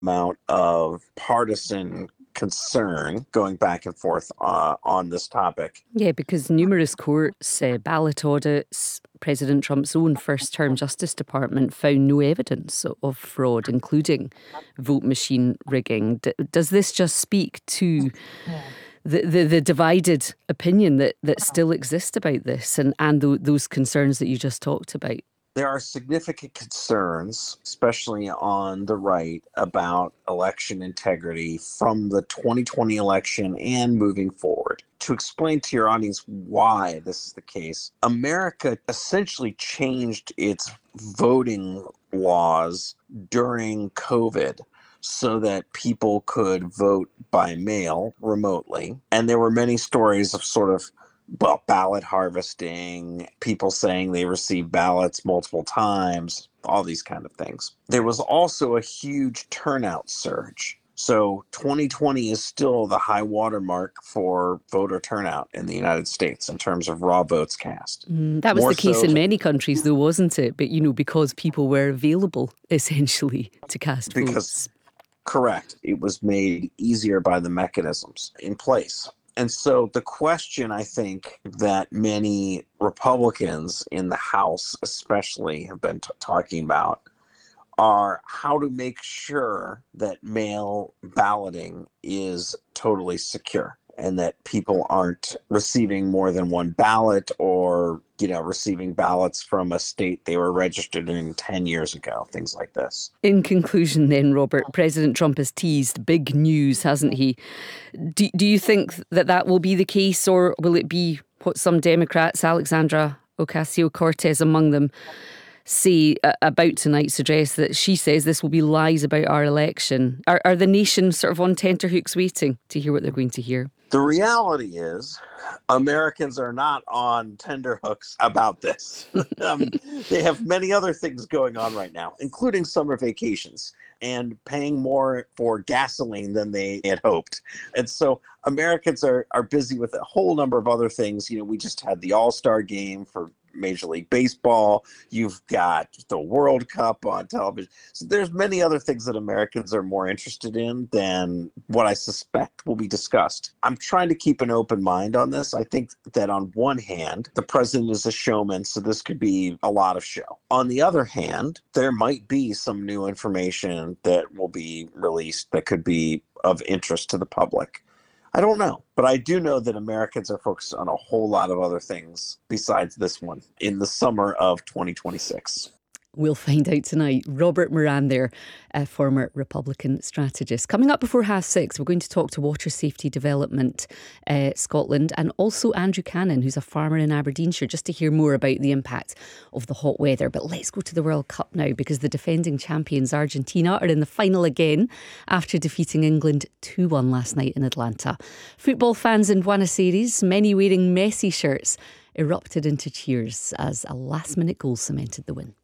amount of partisan concern going back and forth on this topic. Yeah, because numerous courts, ballot audits, President Trump's own first-term Justice Department found no evidence of fraud, including vote machine rigging. Does this just speak to the divided opinion that still exists about this and those concerns that you just talked about? There are significant concerns, especially on the right, about election integrity from the 2020 election and moving forward. To explain to your audience why this is the case, America essentially changed its voting laws during COVID so that people could vote by mail remotely. And there were many stories of ballot harvesting, people saying they received ballots multiple times, all these kind of things. There was also a huge turnout surge. So 2020 is still the high watermark for voter turnout in the United States in terms of raw votes cast. That was More the case so in many countries, though, wasn't it? But, because people were available, essentially, to cast votes. Correct. It was made easier by the mechanisms in place. And so the question, I think, that many Republicans in the House especially have been talking about are how to make sure that mail balloting is totally secure and that people aren't receiving more than one ballot or, receiving ballots from a state they were registered in 10 years ago, things like this. In conclusion then, Robert, President Trump has teased big news, hasn't he? Do you think that will be the case, or will it be what some Democrats, Alexandra Ocasio-Cortez among them, say about tonight's address, that she says this will be lies about our election? Are the nation sort of on tenterhooks waiting to hear what they're going to hear? The reality is Americans are not on tenterhooks about this. They have many other things going on right now, including summer vacations and paying more for gasoline than they had hoped. And so Americans are busy with a whole number of other things. We just had the All-Star game for Major League Baseball. You've got the World Cup on television. So there's many other things that Americans are more interested in than what I suspect will be discussed. I'm trying to keep an open mind on this. I think that on one hand, the president is a showman, so this could be a lot of show. On the other hand, there might be some new information that will be released that could be of interest to the public. I don't know, but I do know that Americans are focused on a whole lot of other things besides this one in the summer of 2026. We'll find out tonight. Robert Moran there, a former Republican strategist. Coming up before 6:30, we're going to talk to Water Safety Development Scotland and also Andrew Cannon, who's a farmer in Aberdeenshire, just to hear more about the impact of the hot weather. But let's go to the World Cup now, because the defending champions Argentina are in the final again after defeating England 2-1 last night in Atlanta. Football fans in Buenos Aires, many wearing Messi shirts, erupted into cheers as a last-minute goal cemented the win.